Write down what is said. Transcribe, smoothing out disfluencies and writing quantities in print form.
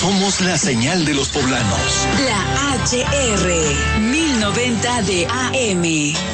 Somos la señal de los poblanos. La HR 1090 de AM.